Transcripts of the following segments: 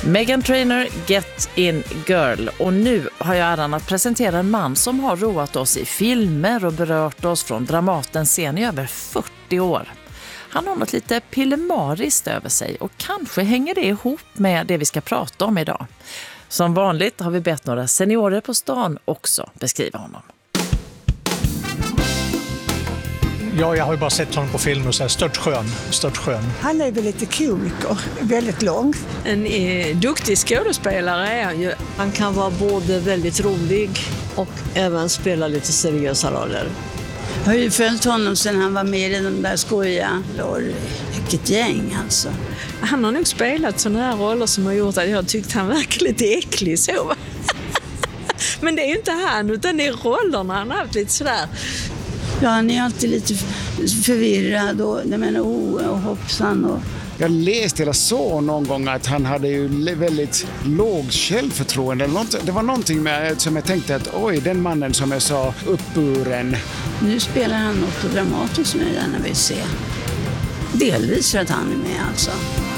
Meghan Trainor, Get In Girl. Och nu har jag äran att presentera en man som har roat oss i filmer och berört oss från Dramatens scen i över 40 år. Han har något lite pillemariskt över sig och kanske hänger det ihop med det vi ska prata om idag. Som vanligt har vi bett några seniorer på stan också beskriva honom. Ja, jag har ju bara sett honom på film och så här, stört skön. Han är väl lite komiker, väldigt lång. En duktig skådespelare är han ju. Han kan vara både väldigt rolig och även spela lite seriösa roller. Jag har ju följt honom sedan han var med i de där skoja. Vilket gäng alltså. Han har nog spelat sådana här roller som har gjort att jag tyckte han verkar lite äcklig så. Men det är ju inte han utan det är rollerna han har haft lite sådär. Ja, han är alltid lite förvirrad och hoppsan. Och... Jag läste eller så någon gång att han hade ju väldigt lågt självförtroende. Det var någonting med, som jag tänkte att oj, den mannen som är så uppburen. Nu spelar han något på Dramaten som jag gärna vill se. Delvis för att han är med alltså.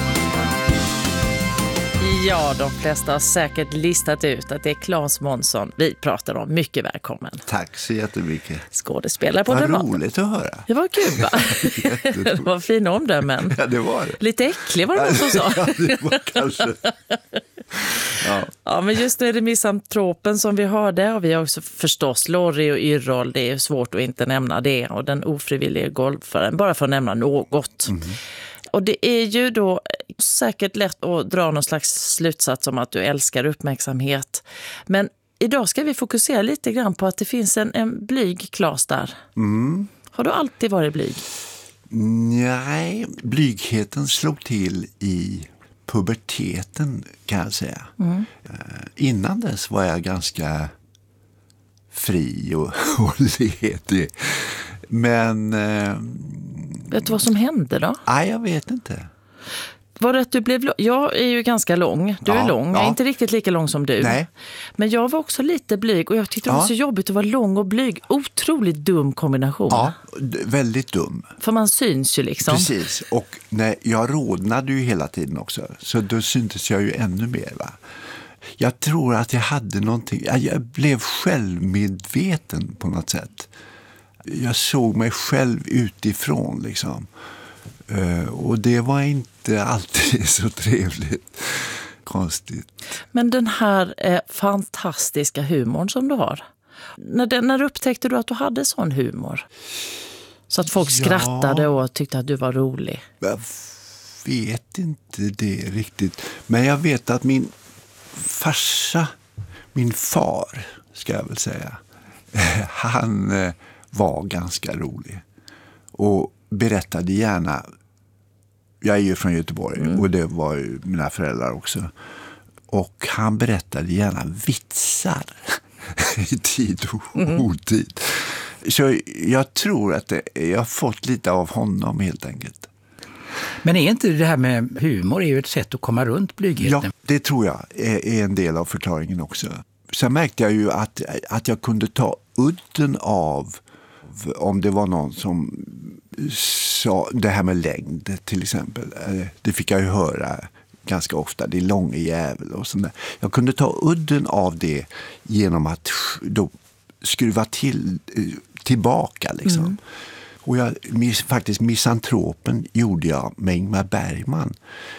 Ja, de flesta har säkert listat ut att det är Claes Månsson vi pratar om. Mycket välkommen. Tack så jättemycket. Skådespelare på Vad Dramaten. roligt att höra. Det var kul, va? Det var fina omdömen. Ja, det var det. Lite äcklig var det någon som sa. Ja, det var kanske. Ja, men just nu är det Misantropen som vi hörde. Och vi har också förstås Lorry och Yrrol. Det är svårt att inte nämna det. Och den ofrivilliga golfaren, bara för att nämna något. Mm. Och det är ju då säkert lätt att dra någon slags slutsats om att du älskar uppmärksamhet. Men idag ska vi fokusera lite grann på att det finns en blyg Claes där. Mm. Har du alltid varit blyg? Nej, blygheten slog till i puberteten kan jag säga. Mm. Innan dess var jag ganska fri och ledig. Men... vet du vad som hände då? Nej, jag vet inte. Var det att du blev... Jag är ju ganska lång. Du är lång. Jag är inte riktigt lika lång som du. Nej. Men jag var också lite blyg. Och jag tyckte det var så jobbigt att vara lång och blyg. Otroligt dum kombination. Ja, väldigt dum. För man syns ju liksom. Precis. Och jag rodnade ju hela tiden också. Så då syntes jag ju ännu mer, va? Jag tror att jag hade någonting... Jag blev självmedveten på något sätt. Jag såg mig själv utifrån liksom. Och det var inte alltid så trevligt. Konstigt. Men den här fantastiska humorn som du har. När upptäckte du att du hade sån humor? Så att folk skrattade och tyckte att du var rolig. Jag vet inte det riktigt. Men jag vet att min farsa, min far ska jag väl säga. Han... var ganska rolig och berättade gärna, jag är ju från Göteborg och det var ju mina föräldrar också, och han berättade gärna vitsar i tid och otid. Så jag tror att jag har fått lite av honom helt enkelt. Men är inte det här med humor är ju ett sätt att komma runt blygheten? Ja, det tror jag är en del av förklaringen också. Sen märkte jag ju att jag kunde ta udden av om det var någon som sa det här med längd till exempel. Det fick jag ju höra ganska ofta. Det är långa jävel och sånt där. Jag kunde ta udden av det genom att då skruva tillbaka liksom. Mm. Och faktiskt Misantropen gjorde jag med Ingmar Bergman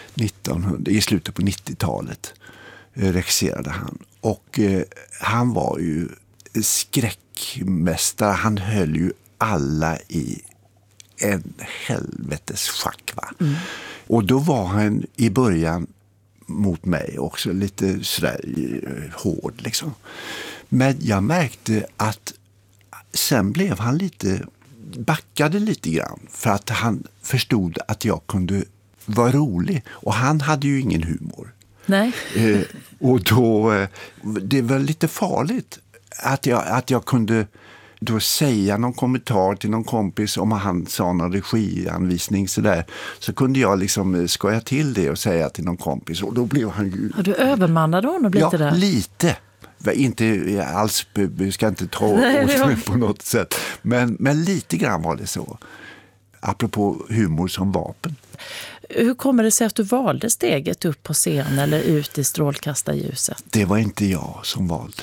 i slutet på 90-talet. Regisserade han. Och han var ju skräckmästare. Han höll ju alla i en helvetes schack, va? Mm. Och då var han i början mot mig också lite sådär hård liksom. Men jag märkte att sen blev han backade lite grann för att han förstod att jag kunde vara rolig. Och han hade ju ingen humor. Nej. Och då, det var lite farligt att jag kunde då säga någon kommentar till någon kompis om han sa någon regianvisning sådär, så kunde jag liksom skoja till det och säga till någon kompis, och då blev han ju... Har du övermannade honom lite där? Ja, lite. Inte alls, ska inte ta åt på något sätt. Men lite grann var det så. Apropå humor som vapen. Hur kommer det sig att du valde steget upp på scen eller ut i strålkastarljuset? Det var inte jag som valde.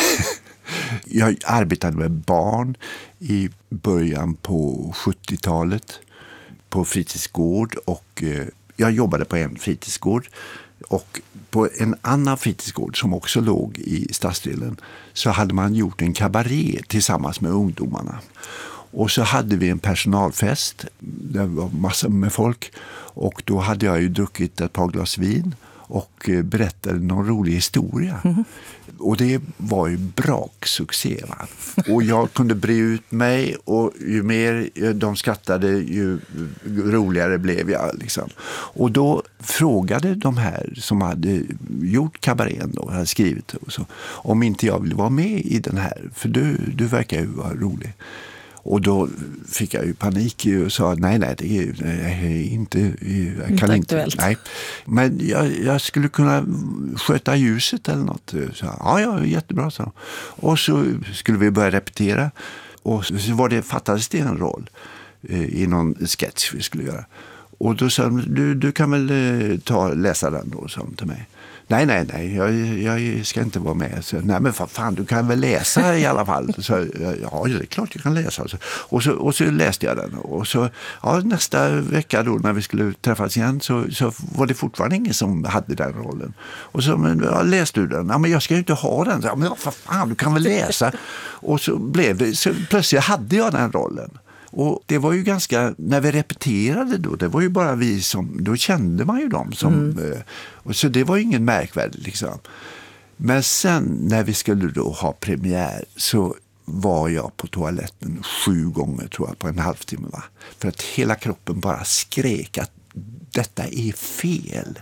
Jag arbetade med barn i början på 70-talet på fritidsgård och jag jobbade på en fritidsgård och på en annan fritidsgård som också låg i stadsdelen så hade man gjort en kabaré tillsammans med ungdomarna. Och så hade vi en personalfest, det var massor med folk och då hade jag ju druckit ett par glas vin och berättade någon rolig historia. Och det var ju braksuccé. Va? Och jag kunde bre ut mig och ju mer de skrattade ju roligare blev jag. Liksom. Och då frågade de här som hade gjort kabarén då, hade skrivit och så, om inte jag ville vara med i den här, för du verkar ju vara rolig. Och då fick jag ju panik och sa nej, det är inte, jag kan inte. Nej. Men jag skulle kunna sköta ljuset eller något. Så, ja, jättebra. Så. Och så skulle vi börja repetera. Och så fattades det en roll i någon sketch vi skulle göra. Och då sa de, du kan väl läsa den då, sa de till mig. Nej, jag ska inte vara med. Så, nej, men fan, du kan väl läsa i alla fall. Så, ja, det är klart jag kan läsa. Och så läste jag den. Och så, nästa vecka då när vi skulle träffas igen så var det fortfarande ingen som hade den rollen. Och så, men läste du den? Ja, men jag ska ju inte ha den. Så, men fan, du kan väl läsa. Och så blev det, så plötsligt hade jag den rollen. Och det var ju ganska, när vi repeterade då, det var ju bara vi som, då kände man ju dem som, och så det var ju ingen märkvärdigt liksom. Men sen när vi skulle då ha premiär så var jag på toaletten 7 gånger tror jag på en halvtimme va. För att hela kroppen bara skrek att detta är fel.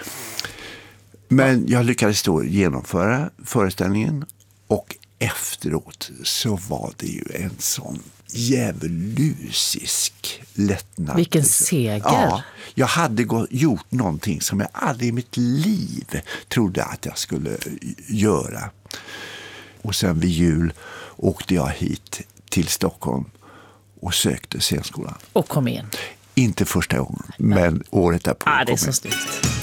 Men jag lyckades då genomföra föreställningen och efteråt så var det ju en sån djävulusisk lättnad. Vilken seger. Ja, jag hade gjort någonting som jag aldrig i mitt liv trodde att jag skulle göra. Och sen vid jul åkte jag hit till Stockholm och sökte scenskolan. Och kom in. Inte första gången, men året därpå. Det är så snyggt.